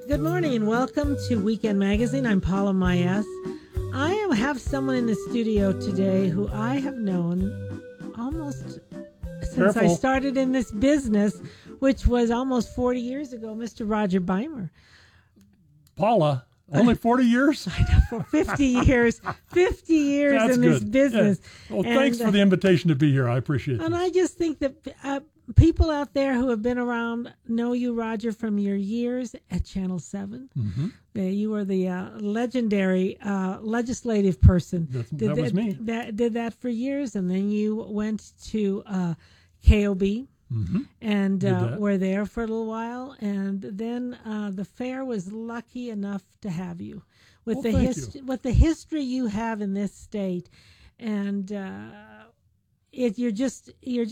Good morning and welcome to Weekend Magazine. I'm Paula Mayes. I have someone in the studio today who I have known almost since I started in this business, which was almost 40 years ago, Mr. Roger Beimer. Paula, only 40 years? I know, for 50 years. 50 years That's in good. this business. Yeah. Well, thanks for the invitation to be here. I appreciate it. And I just think that people out there who have been around know you, Roger, from your years at Channel 7. Mm-hmm. You were the legendary legislative person. That was me. Did that for years, and then you went to KOB. Mm-hmm. And were there for a little while, and then the fair was lucky enough to have you with with the history you have in this state, and you're just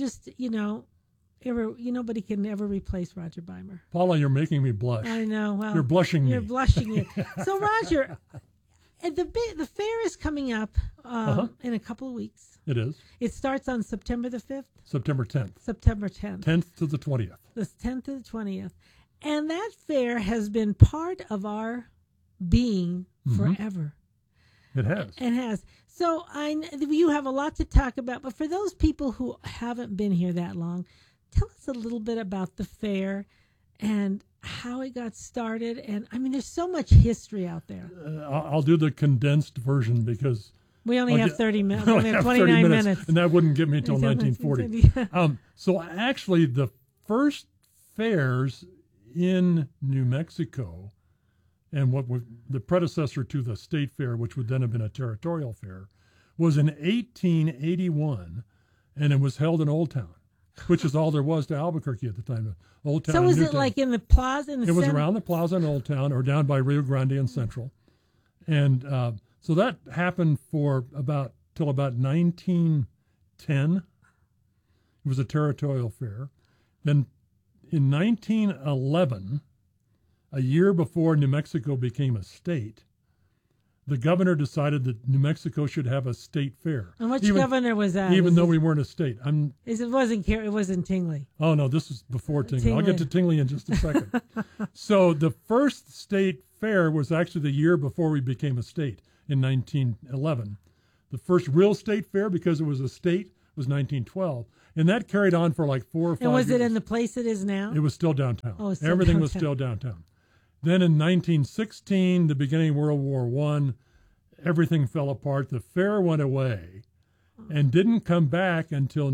nobody can ever replace Roger Beimer. Paula, you're making me blush. I know. Well, you're blushing me. You're blushing. So Roger, the fair is coming up in a couple of weeks. It is. It starts on September the 5th. September 10th. September 10th. 10th to the 20th. The 10th to the 20th. And that fair has been part of our being forever. It has. It has. So you have a lot to talk about, but for those people who haven't been here that long, tell us a little bit about the fair and how it got started. And I mean, there's so much history out there. I'll do the condensed version because we only have 30 minutes. We only have 29 minutes. And that wouldn't get me until 1940. So actually, the first fairs in New Mexico, and what was the predecessor to the state fair, which would then have been a territorial fair, was in 1881, and it was held in Old Town, which is all there was to Albuquerque at the time. Old Town. So was it like in the plaza? It was around the plaza in Old Town, or down by Rio Grande and Central, and so that happened for till about 1910. It was a territorial fair. Then in 1911, a year before New Mexico became a state, the governor decided that New Mexico should have a state fair. And which governor was that? Even though we weren't a state. It wasn't Tingley. Oh, no, this was before Tingley. I'll get to Tingley in just a second. So the first state fair was actually the year before we became a state. In 1911. The first real state fair, because it was a state, was 1912. And that carried on for like 4 or 5 years. And was it in the place it is now? It was still downtown. Oh, Everything was still downtown. Then in 1916, the beginning of World War I, everything fell apart. The fair went away and didn't come back until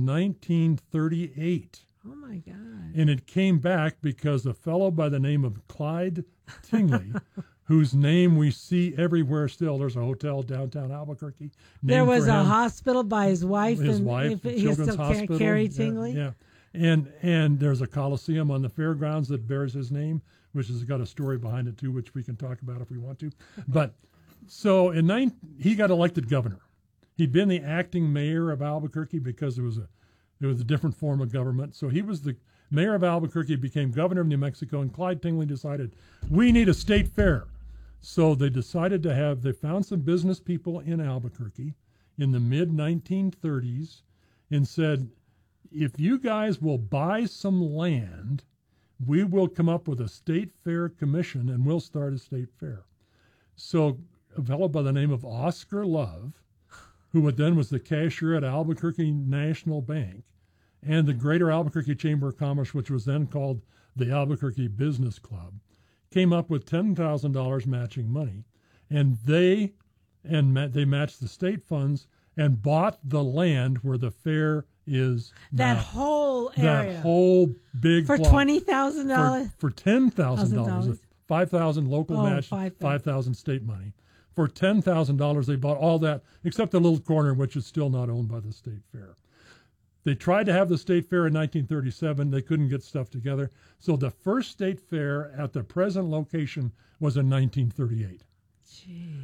1938. Oh, my God. And it came back because a fellow by the name of Clyde Tingley, whose name we see everywhere still. There's a hotel downtown Albuquerque. There was a hospital by his wife. Children's Hospital. Carrie Tingley. Yeah. And there's a coliseum on the fairgrounds that bears his name, which has got a story behind it too, which we can talk about if we want to. But so he got elected governor. He'd been the acting mayor of Albuquerque because it was a different form of government. So he was the mayor of Albuquerque, became governor of New Mexico, and Clyde Tingley decided, we need a state fair. So they decided they found some business people in Albuquerque in the mid-1930s and said, if you guys will buy some land, we will come up with a state fair commission and we'll start a state fair. So a fellow by the name of Oscar Love, who then was the cashier at Albuquerque National Bank and the Greater Albuquerque Chamber of Commerce, which was then called the Albuquerque Business Club, came up with $10,000 matching money, and they matched the state funds and bought the land where the fair is that now. Whole area. That whole big for block. $20,000? For $10,000. 5,000 local match, 5,000 state money. For $10,000, they bought all that, except the little corner, which is still not owned by the state fair. They tried to have the state fair in 1937. They couldn't get stuff together. So the first state fair at the present location was in 1938. Jeez.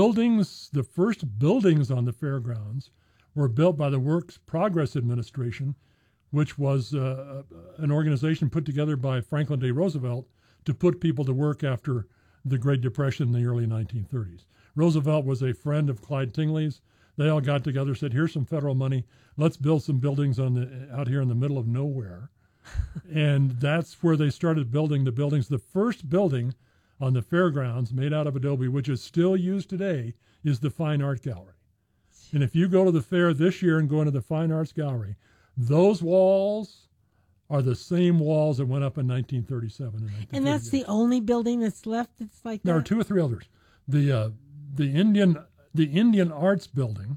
The first buildings on the fairgrounds were built by the Works Progress Administration, which was an organization put together by Franklin D. Roosevelt to put people to work after the Great Depression in the early 1930s. Roosevelt was a friend of Clyde Tingley's. They all got together, said, here's some federal money. Let's build some buildings out here in the middle of nowhere. And that's where they started building the buildings. The first building on the fairgrounds, made out of adobe, which is still used today, is the Fine Art Gallery. And if you go to the fair this year and go into the Fine Arts Gallery, those walls are the same walls that went up in 1937 and 1938. And that's the only building that's left that's like that? There are 2 or 3 others. The Indian Arts Building,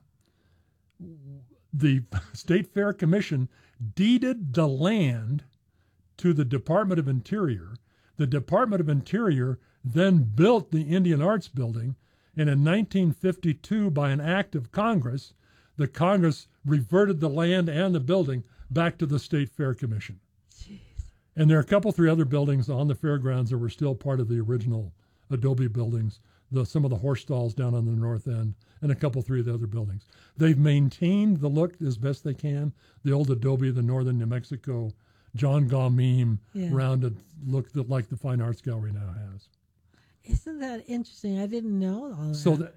the State Fair Commission deeded the land to the Department of Interior. The Department of Interior then built the Indian Arts Building, and in 1952, by an act of Congress, the Congress reverted the land and the building back to the State Fair Commission. Jeez. And there are a couple, 3 other buildings on the fairgrounds that were still part of the original adobe buildings, some of the horse stalls down on the north end, and a couple, 3 of the other buildings. They've maintained the look as best they can, the old adobe, the northern New Mexico, John Gaumeme rounded look that like the Fine Arts Gallery now has. Isn't that interesting? I didn't know all that.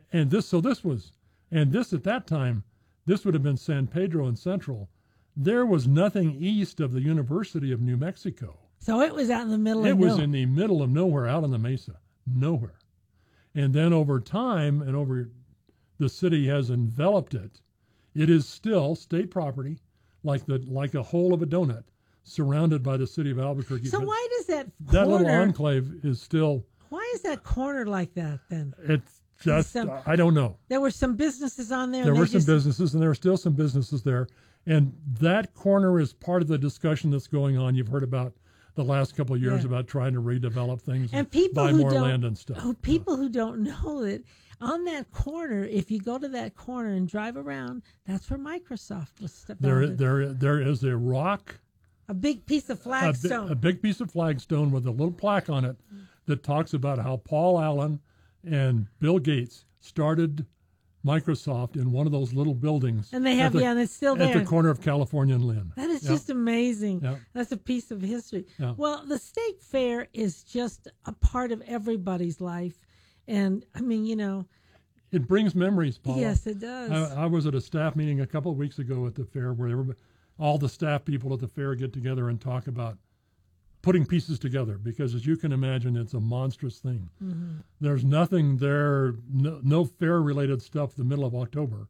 This at that time, this would have been San Pedro and Central. There was nothing east of the University of New Mexico. So it was out in the middle of nowhere. It was nowhere. in the middle of nowhere, out on the mesa, nowhere. And then over time and over the city has enveloped it. It is still state property, like a hole of a donut, surrounded by the city of Albuquerque. So why does that little enclave is still? Why is that corner like that then? It's just I don't know. There were some businesses on there. There were some businesses, and there are still some businesses there, and that corner is part of the discussion that's going on. You've heard about the last couple of years about trying to redevelop things and buy more land and stuff. People who don't know that on that corner, if you go to that corner and drive around, that's where Microsoft was. There is a rock, a big piece of flagstone, a big piece of flagstone with a little plaque on it that talks about how Paul Allen and Bill Gates started Microsoft in one of those little buildings. And they have, and it's still there. At the corner of California and Lynn. That is just amazing. Yep. That's a piece of history. Yep. Well, the state fair is just a part of everybody's life. And, I mean, it brings memories, Paula. Yes, it does. I was at a staff meeting a couple of weeks ago at the fair where all the staff people at the fair get together and talk about putting pieces together, because as you can imagine, it's a monstrous thing. Mm-hmm. There's nothing there, no fair-related stuff the middle of October,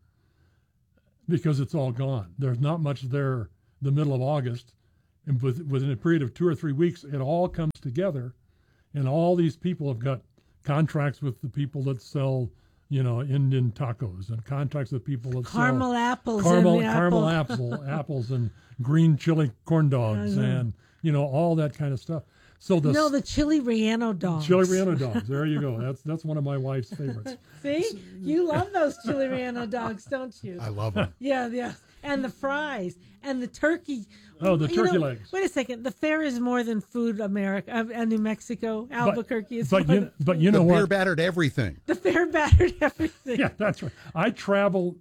because it's all gone. There's not much there the middle of August, and within a period of 2 or 3 weeks, it all comes together, and all these people have got contracts with the people that sell, Indian tacos, and contracts with people that caramel sell apples, caramel apples, and green chili corn dogs, and all that kind of stuff. So the chili relleno dogs. Chili relleno dogs. There you go. That's one of my wife's favorites. See, you love those chili relleno dogs, don't you? I love them. Yeah, and the fries and the turkey. Oh, the turkey legs. Wait a second. The fair is more than food. New Mexico, Albuquerque. But you know what? what? The fair battered everything. The fair battered everything. Yeah, that's right. I've traveled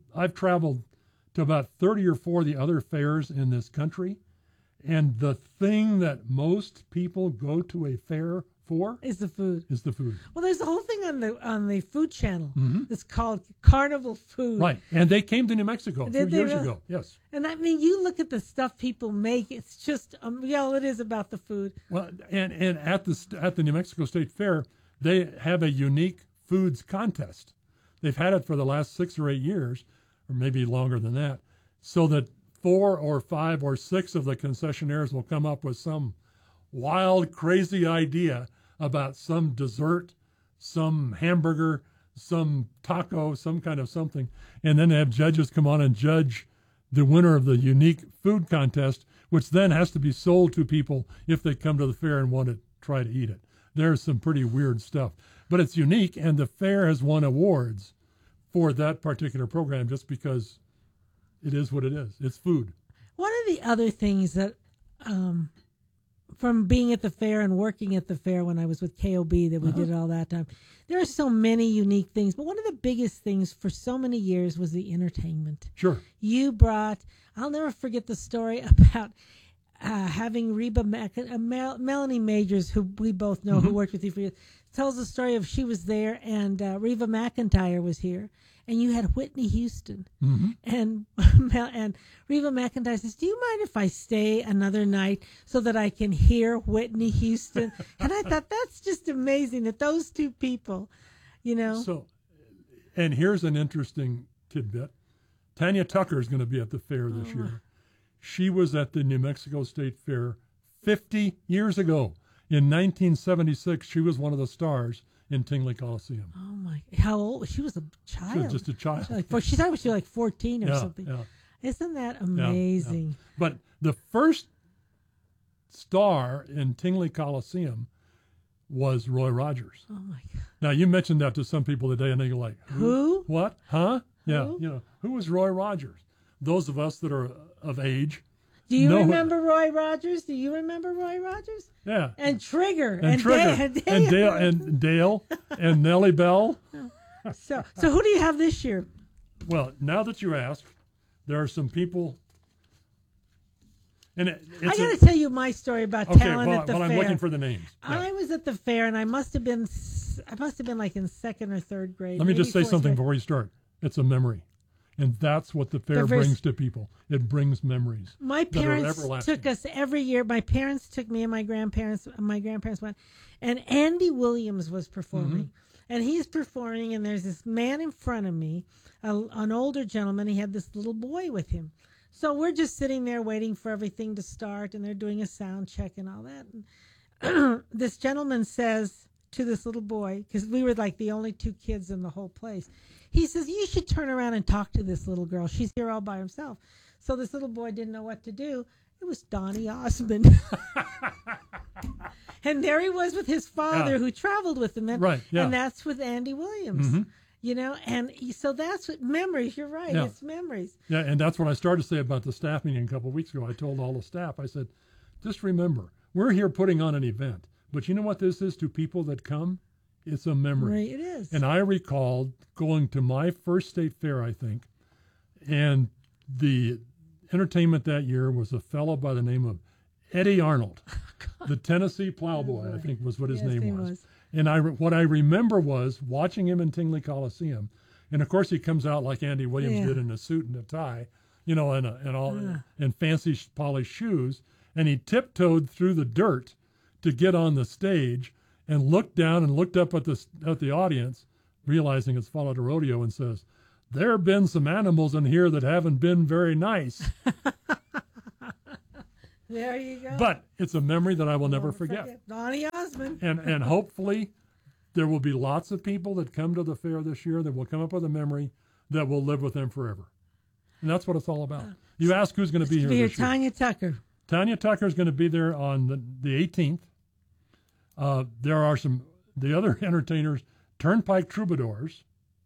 to about 30 or 40 other fairs in this country. And the thing that most people go to a fair for is the food. Well, there's a whole thing on the Food Channel. Mm-hmm. It's called Carnival Food. Right, and they came to New Mexico a few years ago. Yes. And I mean, you look at the stuff people make. It's just it is about the food. Well, and at the New Mexico State Fair, they have a unique foods contest. They've had it for the last 6 or 8 years, or maybe longer than that, so that 4 or 5 or 6 of the concessionaires will come up with some wild, crazy idea about some dessert, some hamburger, some taco, some kind of something, and then they have judges come on and judge the winner of the unique food contest, which then has to be sold to people if they come to the fair and want to try to eat it. There's some pretty weird stuff, but it's unique, and the fair has won awards for that particular program just because it is what it is. It's food. One of the other things that, from being at the fair and working at the fair when I was with KOB that we did all that time, there are so many unique things. But one of the biggest things for so many years was the entertainment. Sure. I'll never forget the story about having Melanie Majors, who we both know, who worked with you for years, tells the story of she was there and Reba McEntire was here, and you had Whitney Houston, and Reba McEntire says, "Do you mind if I stay another night so that I can hear Whitney Houston?" And I thought that's just amazing that those two people, So, and here's an interesting tidbit: Tanya Tucker is going to be at the fair this year. She was at the New Mexico State Fair 50 years ago. In 1976, she was one of the stars in Tingley Coliseum. Oh my! How old? She was a child. She was just a child. She thought she was like 14 or something. Yeah. Isn't that amazing? Yeah. But the first star in Tingley Coliseum was Roy Rogers. Oh my God! Now you mentioned that to some people today, and they're like, "Who? What? Huh? Who? Yeah. Who was Roy Rogers? Those of us that are of age. Do you remember Roy Rogers? Do you remember Roy Rogers? Yeah. And Trigger. And Dale and Nellie Bell. So who do you have this year? Well, now that you ask, there are some people. And I got to tell you my story about talent at the fair. I'm looking for the names. Yeah. I was at the fair, and I must have been like in second or third grade. Let me just say something before you start. It's a memory. And that's what the fair brings to people. It brings memories. My parents took us every year. My parents took me and my grandparents went. And Andy Williams was performing. And he's performing, and there's this man in front of me, an older gentleman. He had this little boy with him. So we're just sitting there waiting for everything to start, and they're doing a sound check and all that. And this gentleman says to this little boy, because we were like the only two kids in the whole place, he says, "You should turn around and talk to this little girl. She's here all by herself." So this little boy didn't know what to do. It was Donny Osmond. And there he was with his father who traveled with him. And that's with Andy Williams. And so that's what memories. You're right. Yeah. It's memories. Yeah, and that's what I started to say about the staff meeting a couple of weeks ago. I told all the staff, I said, just remember, we're here putting on an event. But you know what this is to people that come? It's a memory. Right, it is. And I recalled going to my first state fair, I think, and the entertainment that year was a fellow by the name of Eddie Arnold, the Tennessee Plowboy, I think was what his name was. And what I remember was watching him in Tingley Coliseum, and of course he comes out like Andy Williams did in a suit and a tie, and fancy polished shoes, and he tiptoed through the dirt to get on the stage and looked down and looked up at the audience, realizing it's followed a rodeo, and says, "There have been some animals in here that haven't been very nice." There you go. But it's a memory that I will never forget. Donny Osmond. And hopefully there will be lots of people that come to the fair this year that will come up with a memory that will live with them forever. And that's what it's all about. You ask who's going to be here this year. Tanya Tucker. Tanya Tucker is going to be there on the 18th. There are the other entertainers, Turnpike Troubadours,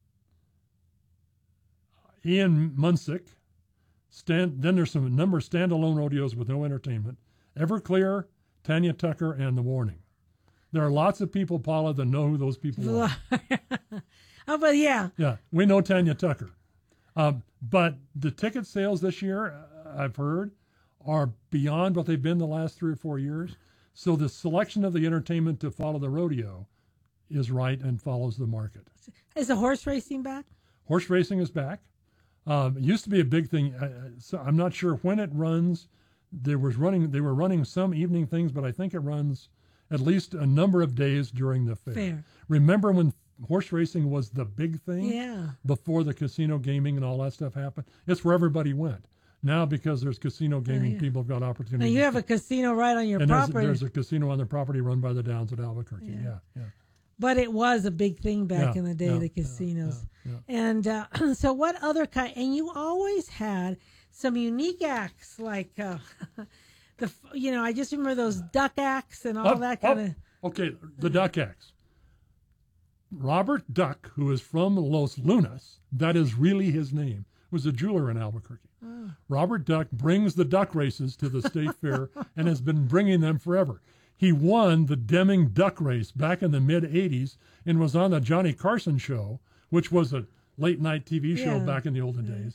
Ian Munsick. Then there's a number of standalone rodeos with no entertainment. Everclear, Tanya Tucker, and The Warning. There are lots of people, Paula, that know who those people are. But yeah. Yeah, we know Tanya Tucker. But the ticket sales this year, I've heard, are beyond what they've been the last 3 or 4 years. So the selection of the entertainment to follow the rodeo is right and follows the market. Is the horse racing back? Horse racing is back. It used to be a big thing. So I'm not sure when it runs. They were running some evening things, but I think it runs at least a number of days during the fair. Remember when horse racing was the big thing? Yeah. Before the casino gaming and all that stuff happened? It's where everybody went. Now, because there's casino gaming, people have got opportunities. Now you have a casino right on your property. There's a casino on the property run by the Downs at Albuquerque. Yeah. But it was a big thing back in the day, the casinos. And so what other kind? And you always had some unique acts like I just remember those duck acts and all that kind of. Okay, the duck acts. Robert Duck, who is from Los Lunas, that is really his name, was a jeweler in Albuquerque. Oh. Robert Duck brings the duck races to the state fair and has been bringing them forever. He won the Deming Duck Race back in the mid-'80s and was on the Johnny Carson show, which was a late-night TV show back in the olden days.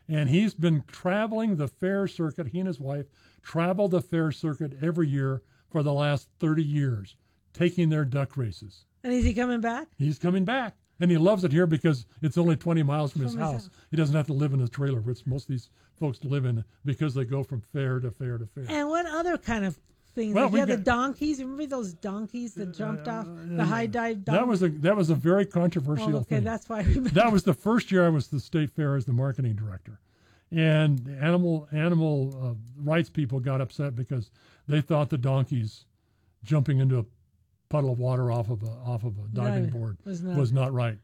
And he's been traveling the fair circuit. He and his wife travel the fair circuit every year for the last 30 years, taking their duck races. And is he coming back? He's coming back. And he loves it here because it's only 20 miles from his house. He doesn't have to live in a trailer, which most of these folks live in, because they go from fair to fair to fair. And what other kind of things? Well, like the donkeys. Remember those donkeys that jumped off the high dive donkeys? That was a very controversial okay, thing. That's why. That was the first year I was the state fair as the marketing director, and animal rights people got upset because they thought the donkeys jumping into a puddle of water off of a diving board was not right.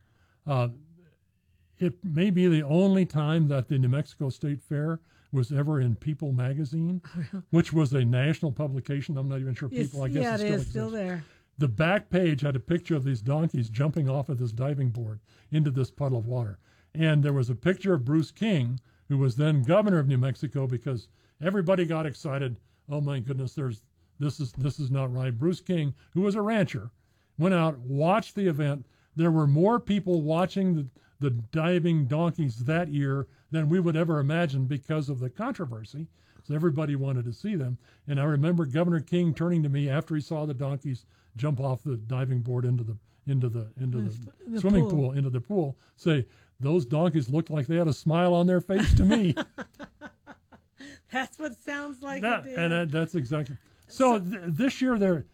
It may be the only time that the New Mexico State Fair was ever in People magazine, which was a national publication. I'm not even sure People, I guess, it is still there. The back page had a picture of these donkeys jumping off of this diving board into this puddle of water. And there was a picture of Bruce King, who was then governor of New Mexico, because everybody got excited. Oh my goodness, this is not right. Bruce King, who was a rancher, went out, watched the event. There were more people watching the diving donkeys that year than we would ever imagine because of the controversy. So everybody wanted to see them. And I remember Governor King turning to me after he saw the donkeys jump off the diving board into the swimming pool, into the pool, say, those donkeys looked like they had a smile on their face to me. That's what it sounds like. That's exactly. So this year there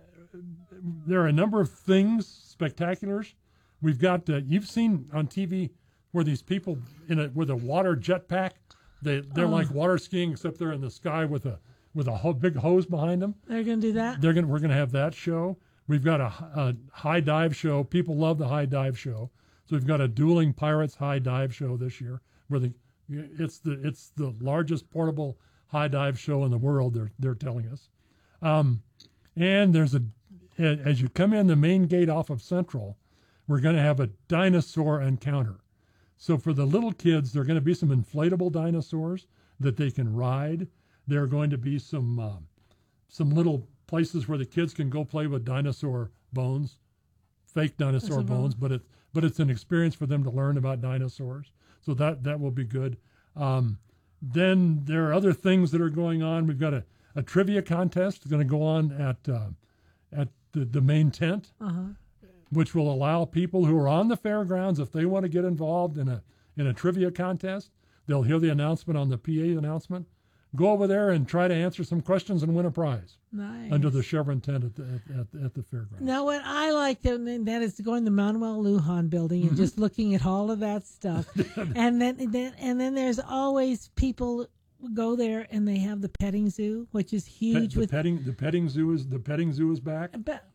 are a number of things, spectaculars. We've got you've seen on TV where these people with a water jetpack, they're like water skiing, except they're in the sky with a big hose behind them. They're going to do that. We're going to have that show. We've got a high dive show. People love the high dive show, so we've got a Dueling Pirates high dive show this year, where it's the largest portable high dive show in the world. They're telling us, and there's as you come in the main gate off of Central, we're going to have a dinosaur encounter. So for the little kids, there are going to be some inflatable dinosaurs that they can ride. There are going to be some little places where the kids can go play with dinosaur bones, fake dinosaur bones, but it's an experience for them to learn about dinosaurs. So that will be good. Then there are other things that are going on. We've got a trivia contest going to go on at the main tent, which will allow people who are on the fairgrounds, if they want to get involved in a trivia contest, they'll hear the announcement on the PA announcement, go over there and try to answer some questions and win a prize. Nice. Under the Chevron tent at the fairgrounds. Now, what I like that is going to the Manuel Lujan building and just looking at all of that stuff, and then there's always people go there and they have the petting zoo, which is huge. The petting zoo is back.